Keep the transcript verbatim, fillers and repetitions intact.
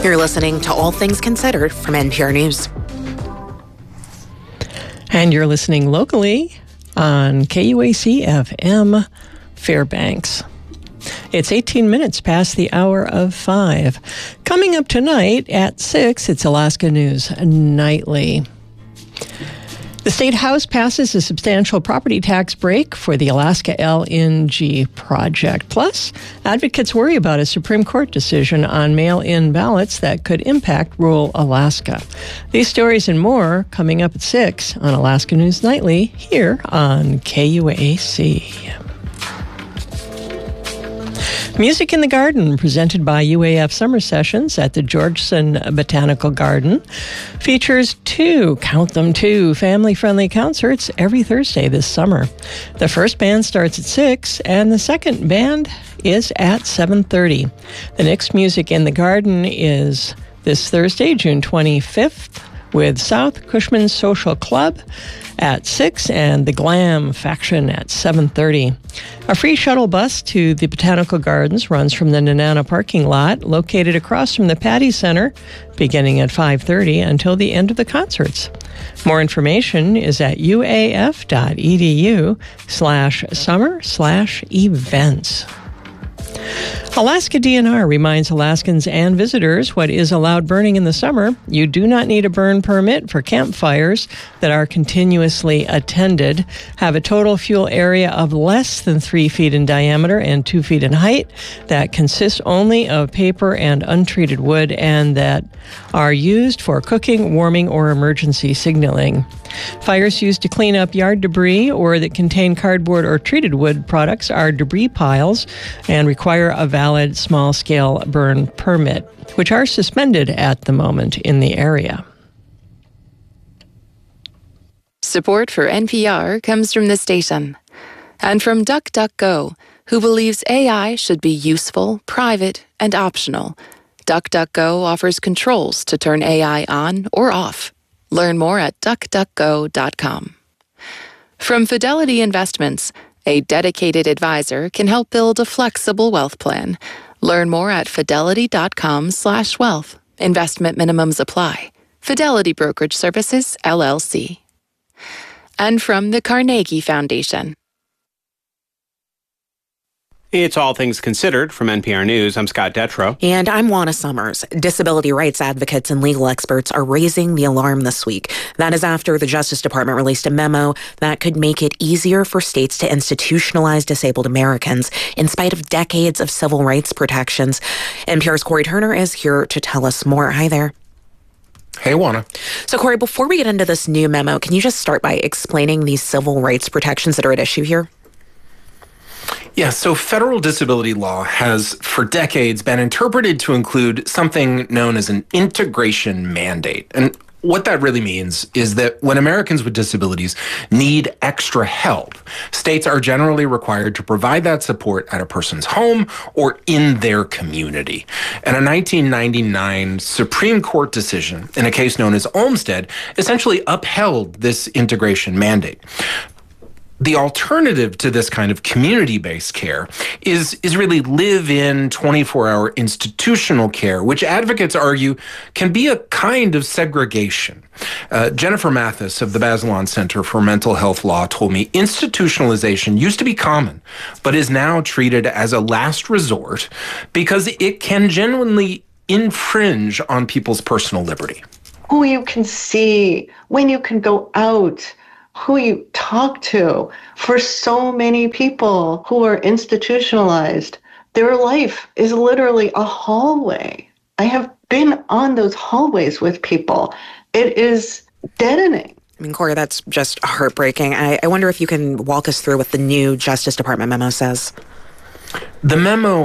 You're listening to All Things Considered from N P R News. And you're listening locally on K U A C F M Fairbanks. It's eighteen minutes past the hour of five. Coming up tonight at six, it's Alaska News Nightly. The State House passes a substantial property tax break for the Alaska L N G project. Plus, advocates worry about a Supreme Court decision on mail-in ballots that could impact rural Alaska. These stories and more coming up at six on Alaska News Nightly here on K U A C. Music in the Garden, presented by U A F Summer Sessions at the Georgeson Botanical Garden, features two, count them two, family-friendly concerts every Thursday this summer. The first band starts at six, and the second band is at seven thirty. The next Music in the Garden is this Thursday, June twenty-fifth, with South Cushman Social Club at six and the Glam Faction at seven thirty. A free shuttle bus to the Botanical Gardens runs from the Nenana parking lot, located across from the Patty Center, beginning at five thirty until the end of the concerts. More information is at uaf.edu slash summer slash events. Alaska D N R reminds Alaskans and visitors what is allowed burning in the summer. You do not need a burn permit for campfires that are continuously attended, have a total fuel area of less than three feet in diameter and two feet in height, that consists only of paper and untreated wood, and that are used for cooking, warming, or emergency signaling. Fires used to clean up yard debris or that contain cardboard or treated wood products are debris piles and require a valid small-scale burn permit, which are suspended at the moment in the area. Support for N P R comes from the station and from DuckDuckGo, who believes A I should be useful, private, and optional. DuckDuckGo offers controls to turn A I on or off. Learn more at duck duck go dot com. From Fidelity Investments, a dedicated advisor can help build a flexible wealth plan. Learn more at fidelity.com slash wealth. Investment minimums apply. Fidelity Brokerage Services, L L C. And from the Carnegie Foundation. It's All Things Considered from N P R News. I'm Scott Detrow. And I'm Juana Summers. Disability rights advocates and legal experts are raising the alarm this week. That is after the Justice Department released a memo that could make it easier for states to institutionalize disabled Americans in spite of decades of civil rights protections. N P R's Corey Turner is here to tell us more. Hi there. Hey, Juana. So, Corey, before we get into this new memo, can you just start by explaining these civil rights protections that are at issue here? Yeah, so federal disability law has for decades been interpreted to include something known as an integration mandate. And what that really means is that when Americans with disabilities need extra help, states are generally required to provide that support at a person's home or in their community. And a nineteen ninety-nine Supreme Court decision in a case known as Olmstead essentially upheld this integration mandate. The alternative to this kind of community-based care is, is really live-in twenty-four hour institutional care, which advocates argue can be a kind of segregation. Uh, Jennifer Mathis of the Bazelon Center for Mental Health Law told me institutionalization used to be common, but is now treated as a last resort because it can genuinely infringe on people's personal liberty. Who you can see, when you can go out, who you talk to. For so many people who are institutionalized, their life is literally a hallway. I have been on those hallways with people. It is deadening. I mean, Corey, that's just heartbreaking. I, I wonder if you can walk us through what the new Justice Department memo says. The memo